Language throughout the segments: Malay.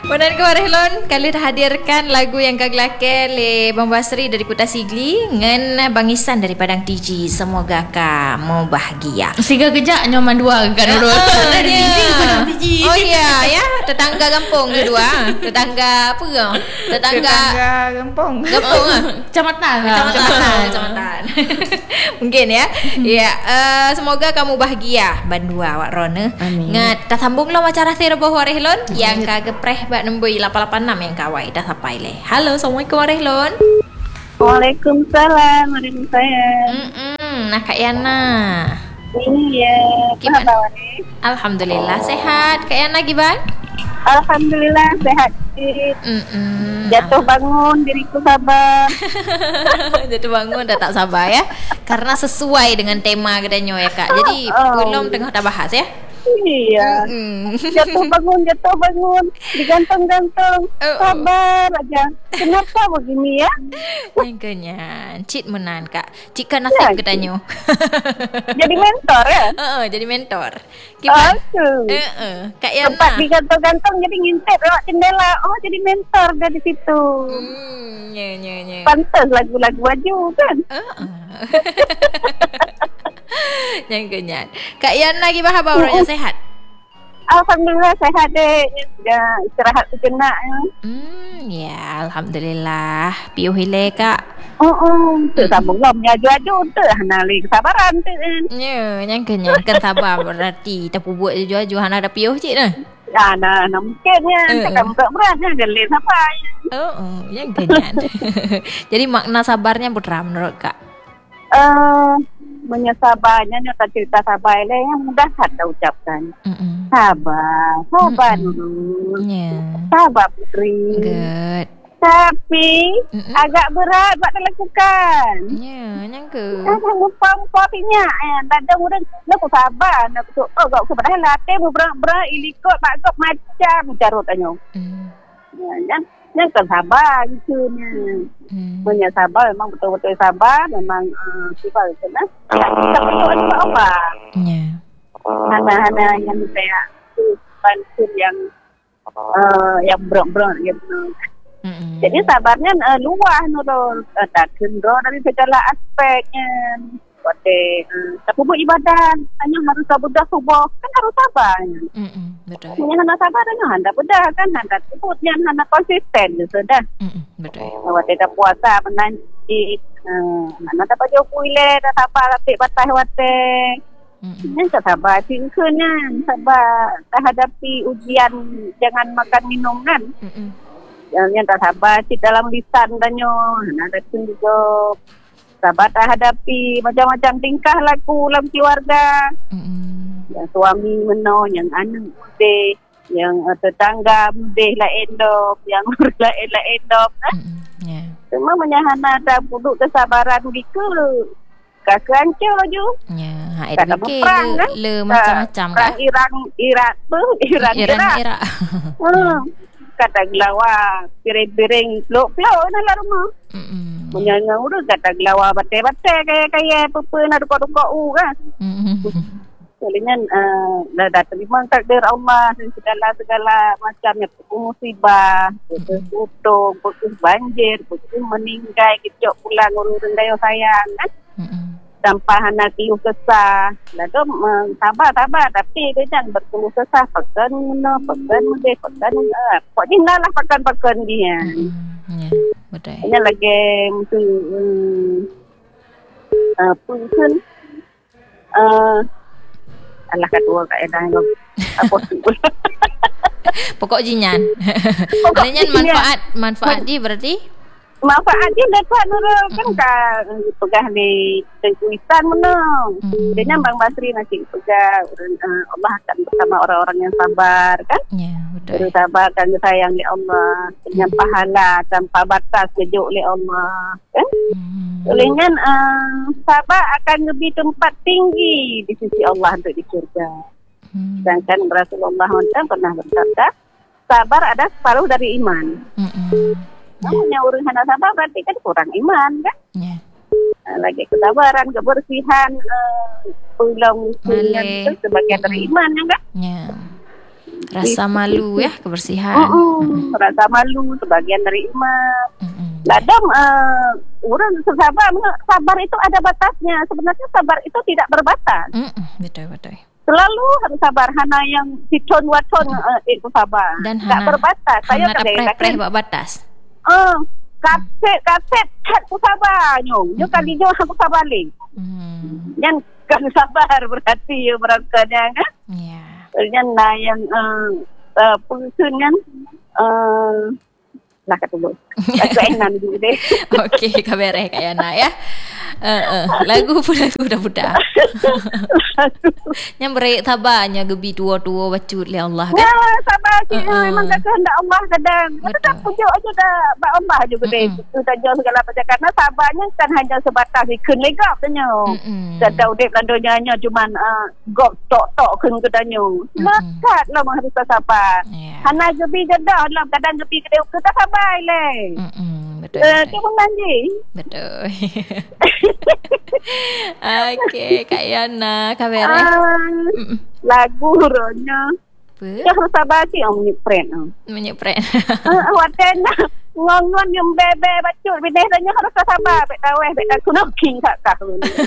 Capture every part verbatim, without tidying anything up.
Punan ko Rehlon, kali dah hadirkan lagu yang kagelakan le Bang Basri dari Kuta Sigli dengan Bang Isan dari Padang T G. Semoga kamu bahagia. Siga kejap nyoman dua kan Nurul. Dari Padang T G. Oh iya ya, tetangga kampung kedua. Tetangga apa ke? Tetangga Tetangga kampung. Kampung ah. Kecamatan. Kecamatan, kecamatan. Mungkin ya. Ya, uh, semoga kamu bahagia bandua wak Rona. Amin. Ngat dah sambung lo macara terboh Rehlon yang kagepreh bak nombor lapan lapan enam yang kawai dah sampai le. Halo, Assalamualaikum Rehlon. Waalaikumsalam, waalaikumsalam. Mm-mm, nah Kak Yana. Iya, Gimana? apa kabar? Alhamdulillah sehat. Kak Yana gimana? Alhamdulillah sehat. Mm-mm. Jatuh bangun, diriku sabar. Jatuh bangun dah tak sabar ya. Karena sesuai dengan tema kedanya ya Kak. Jadi Oh. belum tengah dah bahas ya. Iya. Mm. Jatuh bangun, jatuh bangun, digantung-gantung. Oh. Sabar aja. Kenapa begini ya? Yang Cik menan Kak. Cik kan nasib Ya, kedanya. Jadi mentor ya? Heeh, jadi mentor. Gimana? Aku. Heeh. Kak Tempat Yana. digantung-gantung jadi ngintip lewat jendela. Oh, jadi mentor dari situ. Hmm, nya nya nya. Pantas lagu-lagu baju kan? Heeh. Yang kenyan. Kak Yana gimana baurnya sehat? Alhamdulillah sehat deh. Ya, istirahat sejenak ya. Hmm, ya alhamdulillah. Piu hile Kak. Oh, oh. Tu sambung lah punya aju-aju tu. Hanali kesabaran tu kan. Ya, yang kenyan kan sabar berarti tak buat jujur hana ada piu cik dah. Ya, nah, nah mungkin ya. Eh, Cakap muka beratnya. Gelis apa ya. Oh, oh yang kenyan. Jadi makna sabarnya putra menurut Kak. Uh, menyesabarnya nyata cerita sabar lah yang mudah kita ucapkan. Mm-mm. Sabar. Sabar Mm-mm. dulu. Ya. Sabar putri. Good. Tapi Mm-mm. agak berat buat dilakukan. Ya, yang ke. Ada lupa-lupa minyak eh. Tak ada mudah. Nak aku sabar. Nak aku oh, gak aku padahal latih berat-berat ilikot bagok macam carut tanya. Hmm. Ya, yang yang kan sabar gitu nya. Hmm. Punya sabar memang betul-betul sabar memang uh, sifat itu nah. Ya, kita berdoa juga apa? Ya. Hana-hana yang saya bantu yang uh, yang berat-berat gitu. Mm-mm. Jadi sabarnya uh, luas nurul uh, tak kendor dari segala aspeknya. Wate uh, tak buat ibadah hanya harus sabar subuh kan harus sabar. Mm-mm. Betul. Hanya hana sabar hanya handa bedah kan handa sebutnya hana konsisten je sudah. Mm-mm. Betul. Wate tak puasa menanti uh, hana tak baju kuile tak sabar lapik batas wate. Mm-mm. Yang tak sabar tingkahnya sabar tak hadapi ujian jangan makan minum kan. Mm-mm. Yang, yang tak sabar cik dalam lisan danyo ada pun juga sabar tak hadapi macam-macam tingkah laku dalam keluarga Mm-mm. yang suami meno yang anak mudih yang uh, tetangga mudih lah endop yang lain lah endop eh? Mm-mm. Ya. Semua menyahana ada puduk kesabaran dika kakak ancur je Ya, ha tak ada ada fikir perang le, kan le macam-macam perang kan. Iran Irak tu Iran Iran Irak Irak. hmm. Kata gelawa piring-piring peluk-peluk dalam rumah. Mm-mm. Menyanga urus kata gelawa batai-batai kaya-kaya apa-apa nak dukak-dukak u kan. Mm-mm. Soalnya uh, dah, dah terima takdir Allah dan segala-segala macamnya musibah, putus putus, putus banjir, putus meninggal, kicok pulang urus daya sayang kan. Mm-mm. Tanpa hana tiuh kesah. Lalu uh, sabar-sabar tapi dia jangan berkeluh kesah. Pekan mana, pekan mana, pekan mana. Pokoknya lah pekan-pekan dia. Mm-mm. Ya, betul. Ini lagi mesti um, uh, punten uh, alah kedua Kak Edah apa tu Pokok jinyan. Pokok Adanya jinyan. manfaat manfaat dia berarti. manfaat dia dapat nurul kan kan pegah di tulisan mana. Mm-mm. Dia Bang Basri nanti pegah uh, Allah akan bersama orang-orang yang sabar kan. Ya, betul. Bersabar dan sayang oleh Allah dengan pahala tanpa batas kejuk oleh Allah kan. Mm. Olehnya uh, sabar akan lebih tempat tinggi di sisi Allah untuk di syurga. Mm. Sedangkan Rasulullah pernah bersabda, sabar ada separuh dari iman. Mm-mm. Namun yang urus hana sabar berarti kan kurang iman kan. Ya. Uh, lagi kesabaran, kebersihan, uh, pulang Malay. itu sebagian dari iman ya kan. Ya. Rasa malu ya, kebersihan. Mm-mm. Rasa malu sebagian dari iman. Mm-mm. Ladam uh, orang sabar, sabar itu ada batasnya. Sebenarnya sabar itu tidak berbatas. Mm-mm. Betul betul. Selalu harus sabar. Hana yang siton waton uh, itu sabar. Dan tak hana, berbatas. Saya hana kadang preh-preh buat batas. Uh, kaset kaset kat ku sabar nyo. Nyo kali nyo aku sabar balik. Hmm. Yang kan sabar berarti ya mereka kan. Ya. Yang lah yang uh, uh, pengusun kan. Uh, lah kata bos. Aku enak juga deh. Okey, kabareh Kak Yana ya. Uh, uh. Lagu pun lagu dah budak. Yang berik tabahnya gebi tua-tua bacut li Allah kan. Ya, sabar sih. Uh-uh. Memang kata hendak Allah kadang. Kita tak pujuk aja dah bak Allah juga deh. Itu saja segala macam. Karena sabarnya kan hanya sebatas ikun legap tanya. Kadang udip kandonya hanya cuma uh, gop tok-tok kun katanya. Lekat lah harus sabar. Yeah. Hana gebi jedah lah. Kadang gebi kedai kita sabar lah. Betul. Uh, Kau nanti. Betul. Okey, Kak Yana, kabar eh? Uh, lagu ronya. Apa? Dia harus sabar sih orang menyepret. Menyepret. Ah, waten ngon-ngon yang bebe bacut bideh tanya harus sabar. Bek taweh, bek aku nak king kat kak.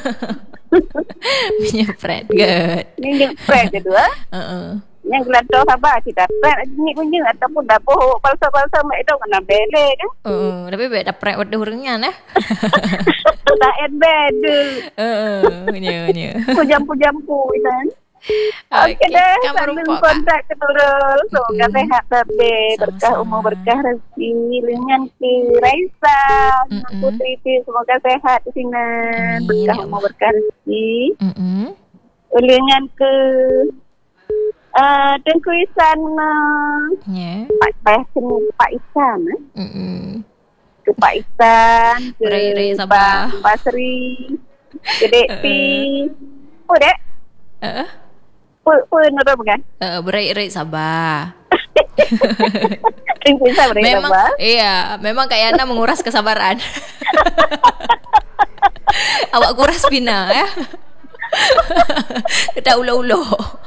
Menyepret, good. Ni menyepret je tu ah. Uh-uh. Yang gelantau sabar kita pret ni punya ataupun dah bohong palsa-palsa mak itu kena bele kan. Oh, tapi bek dah pret wadah urengan eh. Tak end bed. Uh, nya nya. Pujam-pujampu kan. Okey, deh, kamu sambil rumput kontrak ke Nurul. Semoga Mm-mm. sehat tapi berkah Sama-sama. umur, berkah rezeki. Dengan ki Raisa, Mm-mm. Putri Ti, semoga sehat di sini. Amin, Berkah ya umur, Allah. berkah rezeki. Mm-mm. Dengan ke uh, Tengku Isan uh, Ya. Pak Pak Pak Isan eh? Mm-mm. Ke Pak Isan, ke Ray-ray Sabah. Pak Basri, ke Dek Pi. Oh Dek, Uh, Pu Pu Nurul bukan? uh, berai-rai sabar. Tengku Isan berada Memang Sabah. iya, memang Kak Yana menguras kesabaran. Awak kuras bina ya. Kita ulo-ulo.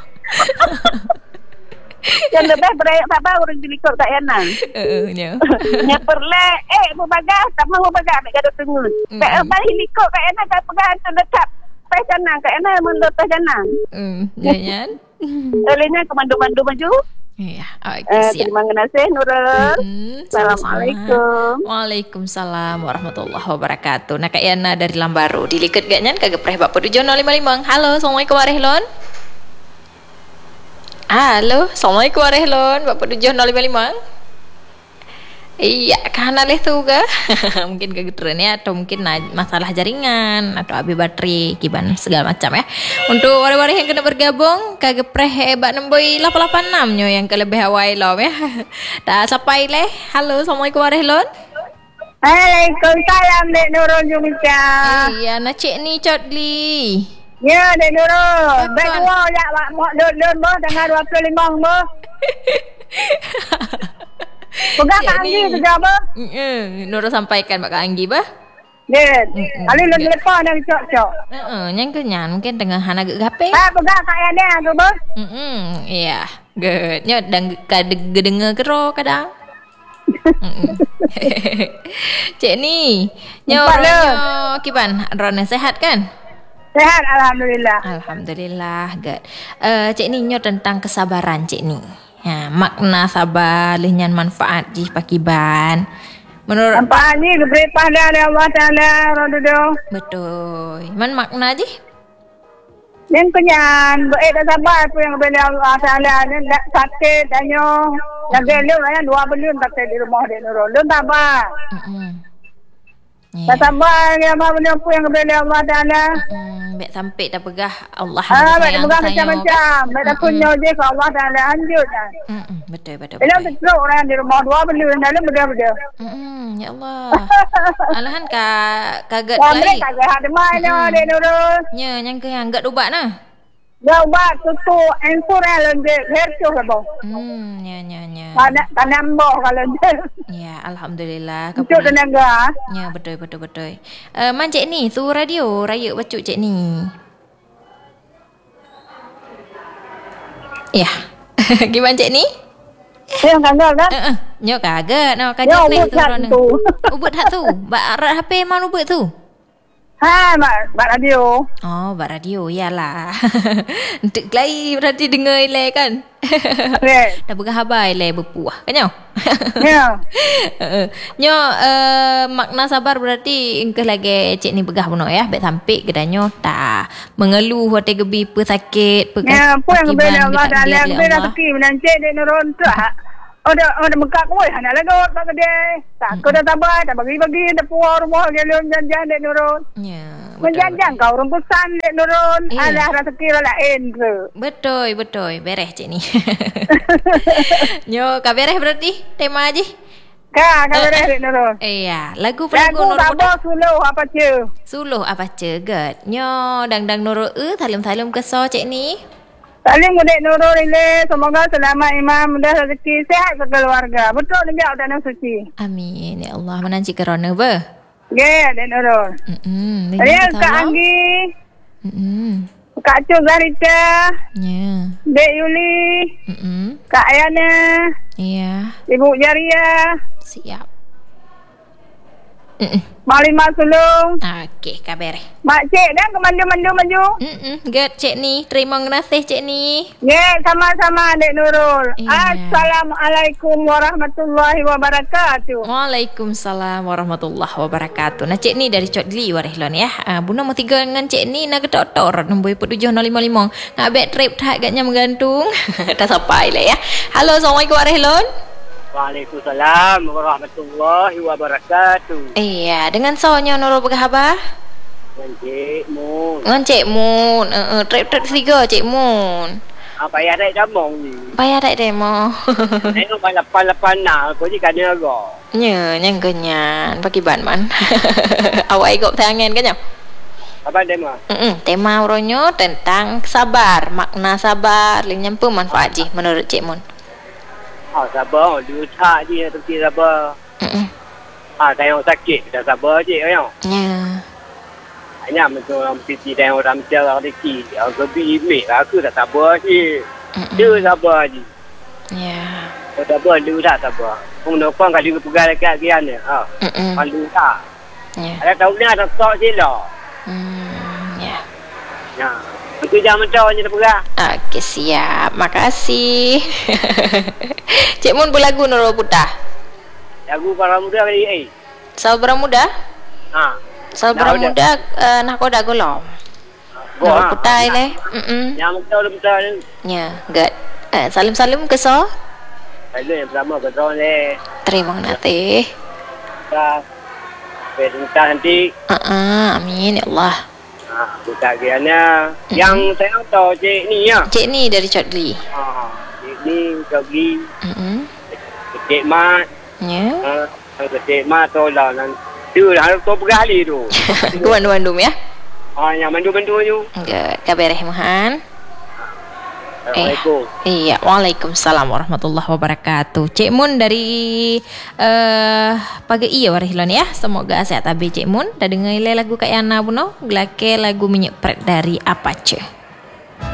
Yang lebih berayak sabar orang dilikut Kak Yana. Eh, nya. Nya perle eh bu bagas tak mau bagas mek gaduh tengul. Kak balik likut Kak Yana kat pegang tu letak pes janang Kak Yana melepas janang. Hmm, jangan. Olehnya komando-komando maju. Iya, okey Eh, siap. terima kasih Nurul. Mm, Assalamualaikum. Waalaikumsalam warahmatullahi wabarakatuh. Nah Kak Yana dari Lambaru. Diliket gak nyan kagak preh bak pedujon nol lima lima. Halo, Assalamualaikum warahmatullahi. Halo, Assalamualaikum warahmatullahi. Bak pedujon nol lima lima. Iya, karena leh tu ke? Mungkin kegeteran ya, atau mungkin na- masalah jaringan atau habis baterai, kiban segala macam ya. Untuk orang-orang yang kena bergabung, kagepreh hebat nemboi lapan lapan enam nyo yang kelebih awal lom ya. Dah sampai leh. Halo, Assalamualaikum warahmatullahi. Waalaikumsalam Dek Nurul Jumika. Iya, nak cik ni cotli. Ya Dek Nurul. Betul. Baik dua ya mak mak dun boh dengan dua puluh lima boh. Pegang Cik Kak ni. Anggi tu jawab. Hmm, Nurul sampaikan Pak Anggi bah. Dek. Mm-mm. Ali lagi lepas dah cok-cok. Heeh, nyang kenyan mungkin tengah hana gak gape. Ah pegang Kak Yana tu boh. Hmm, iya. Good. Nya dang kedengar kero kadang. Mm-mm. Cik ni, nyo Empat le. ronyo kiban, ronyo sehat kan? Sehat alhamdulillah. Alhamdulillah, good. Uh, cik ni nyo tentang kesabaran cik ni. Ya, makna sabar, linyan manfaat ji pakiban. Menurut Nampak ni diberi pahala oleh Allah Taala rododo. betul. Man makna ji? Yang kenyan, baik dah sabar pun yang beli Allah Taala ni dak sakit danyo. Yang gelo kan dua belum tak di rumah dia Nurul. Lu sabar. Hmm. Tak sabar ya apa benda pun yang beli Allah Taala. Hmm, baik sampai dah pegah Allah. Ah, baik sayang, pegang sayang. macam-macam. Baik dah kunyo je ke Allah Taala anjut kan. Hmm, betul betul. Bila betul. tu orang di rumah dua belum dalam benda-benda. Hmm, ya Allah. Alahan ka kaget Wah, lagi. mereka kagak ada mana dia Nurul. Nya yang ke yang gak ubat nah. Dia ubah susu insurel dia hercu ke boh. Hmm, nya nya nya. Tanam tanam boh kalau dia. Ya, alhamdulillah. Itu Kapun. tenaga. Ya, betul betul betul. Uh, man cik ni, tu radio raya bacuk cik ni. Ya. Gimana cik ni? Ya, kagak kan? Uh, uh. Nyo kagak. No, Ya, kagak ni ubut hak tu. Ubut hak tu. Bak H P mana ubut tu? Ha, mak, mak radio. Oh, bak radio. Yalah. Untuk kelai berarti dengar ilai kan? Okey. Dah berkhabar ilai berpuah. Kan nyo? Ya. Uh, nyo uh, makna sabar berarti engkau lagi cik ni begah puno ya. Baik sampai kedanyo tak mengeluh hati gebi pe sakit pe Ya, apa yang kebela Allah dah lihat kebela rezeki menancik dek nurun tu. Ada ada mekak kowe nak lagot kat kedai. Tak kau dah sabar, dah bagi-bagi dah puas rumah gelum janjan dek nurun. Ya. Menjanjang kau rembusan dek nurun. Eh. Alah rezeki lain ke. Betul, betul. Beres cik ni. Nyo, kau beres berarti tema aja. Ka, kau beres dek nurun. Iya, lagu pelagu Lagu Nurul sabar suluh apa ce? Suluh apa cegat. Nyo, dang-dang Nurul e, talum-talum keso cik ni. Saling mudik nurul ile, semoga selamat imam, mudah rezeki, sehat keluarga. Betul ni biar dan suci. Amin. Ya Allah, menanci corona ber. Ge, dek nurul. Mm-mm. Dia Kak Anggi, Mm-mm. Kak Cu Zarita, Ya. Dek Yuli, Mm-mm. Kak Ayana, Iya. Ibu Jaria, Siap. Mm-mm. Mak Lima Sulung, Okey, kau beres. Mak Cik dan kemandu-mandu maju. Mm-mm. Good cik ni. Terima kasih cik ni. Ge, sama-sama Dek Nurul. Iya. Assalamualaikum warahmatullahi wabarakatuh. Waalaikumsalam warahmatullahi wabarakatuh. Nah cik ni dari Codli Warihlon ya. Uh, Buna mau tiga dengan cik ni nak ketok-tok nombor tujuh nol lima lima. Ngabek trip tak agaknya menggantung. Tak sampai lah ya. Halo, Assalamualaikum Warihlon. Waalaikumsalam warahmatullahi wabarakatuh. Iya, dengan soalnya Nurul berkhabar. Encik Mun. Dengan Cik Mun. Uh, uh, trip-trip tiga Cik Mun. Apa yang ada damong ni? Payah tak demo. Tengok lapan-lapan nak kau ni kan negara. Nya, yang kenyan. Bagi ban man. Awak ikut tangan kan ya? Apa demo? Mm-mm. Tema uronyo tentang sabar, makna sabar, link nyampu manfaat ji menurut Cik Mun. Ah, sabar, dia tak je tapi sabar. Mm-mm. Ah, tengok sakit dah sabar je kan. Ya. Hanya macam orang piti dan orang cara rezeki. Orang kebi imej aku tak sabar je. Mm-mm. Dia sabar je. Ya. Kau sabar, dia tak sabar. Kau nak kau kalau pegang dekat dia ni. Ah, Mm-mm. malu tak. Ya. Ada tahu ni ada stok je lah. Hmm, ya. Ya. Itu jangan mencawa je terperah. Okey, siap. Makasih. Cik Mun berlagu Nurul Putah. Lagu para muda kali eh. Sabar muda? Ha. Sabar Dah, muda uh, nak kodak golong. Nurul Putah le. Mm. Yang betul betul ni. Ya, good. Uh, salim-salim ke so? Lalu yang pertama betul ni. Terima kasih. Dah. Perintah nanti. Uh-uh, amin ya Allah. Ha, buka giana. Yang saya tahu cik ni ya. Cik ni dari Codli. Ha. Cik ni pergi Mm-mm. cik mat. Ya. Ha, cik mat tolak nan. Tu lah tu bergali tu. Guan-guan ya. Ha, yang mandu-mandu tu. Good. Kabar Rahman. Assalamualaikum. Eh, iya, Waalaikumsalam warahmatullahi wabarakatuh. Cik Mun dari uh, Pagi Iya Warihlon ya. Semoga sehat habis Cik Mun. Dah dengar lagu Kak Yana Buno. Gelake lagu Minyak Pret dari Apache.